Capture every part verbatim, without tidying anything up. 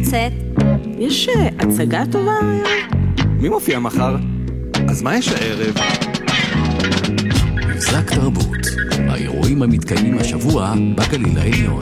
לצאת? יש הצגה טובה? מי מופיע מחר? אז מה יש הערב? מבזק תרבות, האירועים המתקיימים השבוע בגליל העליון.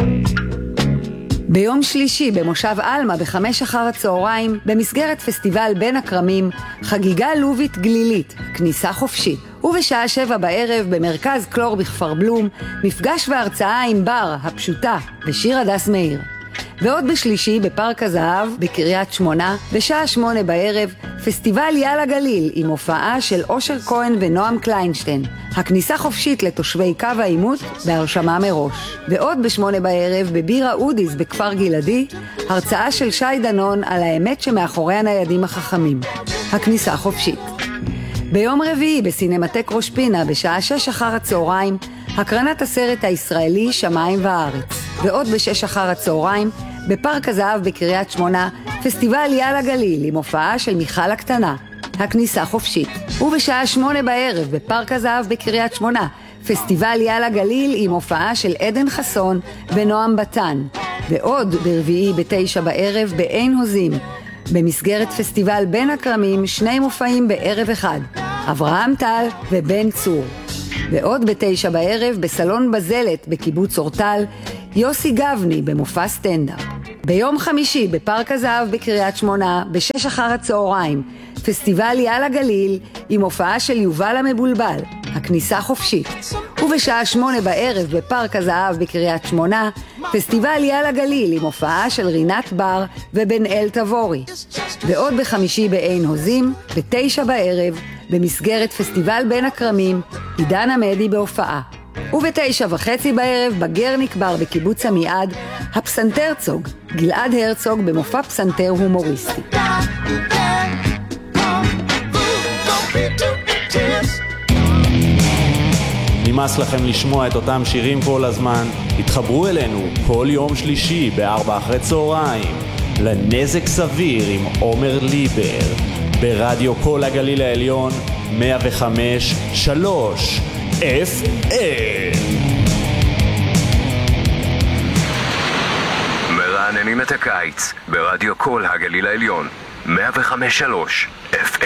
ביום שלישי במושב אלמה בחמש אחר הצהריים, במסגרת פסטיבל בין הקרמים, חגיגה לובית גלילית, כניסה חופשית. ובשעה שבע בערב במרכז קלור בכפר בלום, מפגש והרצאה עם בר, הפשוטה, ושיר הדס מאיר. ועוד בשלישי בפארק הזהב בקריית שמונה, בשעה שמונה בערב, פסטיבל יאללה גליל עם הופעה של אושר כהן ונועם קליינשטיין. הכניסה חופשית לתושבי קו העימות בהרשמה מראש. ועוד בשמונה בערב בבירה אודיס בכפר גלעדי, הרצאה של שי דנון על האמת שמאחורי הניידים החכמים. הכניסה חופשית. ביום רביעי בסינמטק ראש פינה בשעה שש אחר הצהריים, הקרנת הסרט הישראלי שמיים וארץ. ועוד בשש אחר הצהריים, בפארק הזהב בקריית שמונה, פסטיבל יאללה גליל עם הופעה של מיכל הקטנה. הכניסה חופשית. ובשעה שמונה בערב בפארק הזהב בקריית שמונה, פסטיבל יאללה גליל עם הופעה של עדן חסון ונועם בתן. ועוד ברביעי בתשע בערב בעין הוזים, במסגרת פסטיבל בין הקרמים, שני מופעים בערב אחד, אברהם טל ובן צור. ועוד בתשע בערב בסלון בזלת בקיבוץ אורטל, יוסי גבני במופע סטנדאפ. ביום חמישי בפארק הזהב בקריית שמונה, בשש אחר הצהריים, פסטיבל יאללה גליל עם הופעה של יובל המבולבל, הכניסה חופשית. ובשעה שמונה בערב בפארק הזהב בקריית שמונה, פסטיבל יאללה גליל עם הופעה של רינת בר ובן אל תבורי. ועוד בחמישי בעין הוזים, בתשע בערב, במסגרת פסטיבל בין הקרמים, עידן עמדי בהופעה. ובתשע וחצי בערב בגרניק בר בקיבוץ עמיעד, הפסנתרצוג, גלעד הרצוג במופע פסנתר הומוריסטי. נמאס לכם לשמוע את אותם שירים כל הזמן? התחברו אלינו כל יום שלישי בארבע אחרי צהריים לנזק סביר עם עומר ליבר ברדיו כל הגליל העליון מאה וחמש שלוש אף אם. מרעננים את הקיץ ברדיו כל הגליל העליון מאה וחמש שלוש אף אם.